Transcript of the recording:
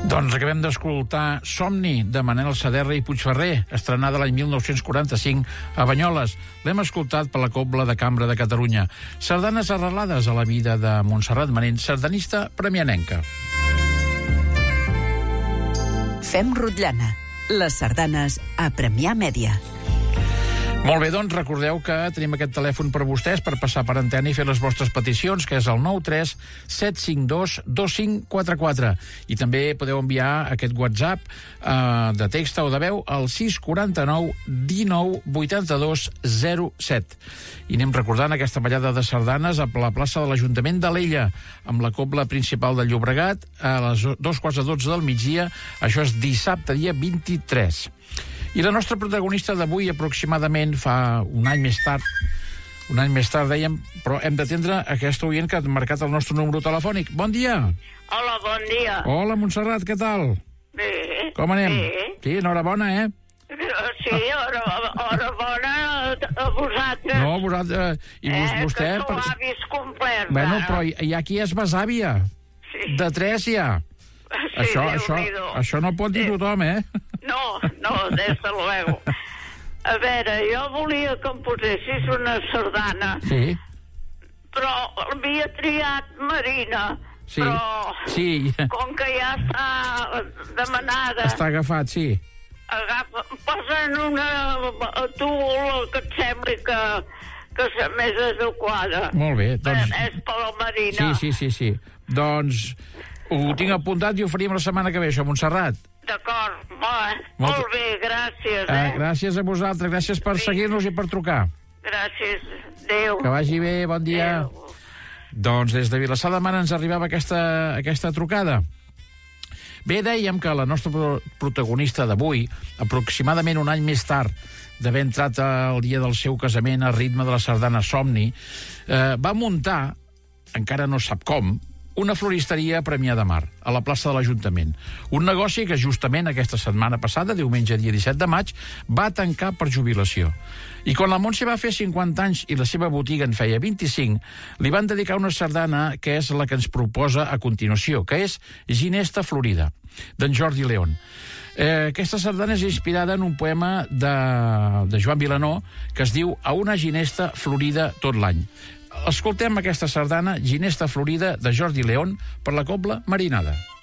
Doncs acabem d'escoltar Somni, de Manel Saderra i Puigferrer, estrenada l'any 1945 a Banyoles. L'hem escoltat per la Cobla de Cambra de Catalunya. Sardanes arrelades a la vida de Montserrat Manent, sardanista premianenca. Fem rotllana. Les sardanes a Premià Mèdia. Molt bé, doncs recordeu que tenim aquest telèfon per vostès per passar per antena i fer les vostres peticions, que és el 93 752 2544. I també podeu enviar aquest WhatsApp de text o de veu al 649 19 82 07. I anem recordant aquesta ballada de sardanes a la plaça de l'Ajuntament d'Alella, amb la Cobla Principal de Llobregat, a les 2:45 del migdia. Això és dissabte, dia 23. I la nostra protagonista d'avui, aproximadament fa un any més tard, dèiem, però hem d'atendre aquesta oient que ha marcat el nostre número telefònic. Bon dia! Hola, bon dia. Hola, Montserrat, què tal? Bé. Com anem? Bé. Sí, enhorabona, eh? Sí, hora bona a vosaltres. No, vosaltres... I vostè... Que s'ho ha vist complert. Bueno, però hi ha qui és besàvia. Sí. De 3 ja. Sí, Això no pot dir tothom, eh? No, des de luego. A veure, jo volia que em posessis una sardana. Sí. Però havia triat Marina. Sí. Però Sí. com que ja està demanada... Està agafat, sí. Posa'n una a tu que et sembli que és més adequada. Molt bé, doncs... És per la Marina. Sí. Doncs ho tinc apuntat i ho faríem la setmana que ve, això, Montserrat. D'acord, molt bé, gràcies. Gràcies a vosaltres, gràcies per seguir-nos i per trucar. Gràcies, adéu. Que vagi bé, bon dia. Adéu. Doncs des de Vilassar de Mar ens arribava aquesta trucada. Bé, dèiem que la nostra protagonista d'avui, aproximadament un any més tard d'haver entrat al dia del seu casament a ritme de la sardana Somni, va muntar, encara no sap com, una floristeria a Premià de Mar, a la plaça de l'Ajuntament. Un negoci que justament aquesta setmana passada, diumenge dia 17 de maig, va tancar per jubilació. I quan la Montse va fer 50 anys i la seva botiga en feia 25, li van dedicar una sardana que és la que ens proposa a continuació, que és Ginesta Florida, d'en Jordi León. Aquesta sardana és inspirada en un poema de Joan Vilanó que es diu A una ginesta florida tot l'any. Escoltem aquesta sardana, Ginesta Florida, de Jordi León, per la Cobla Marinada.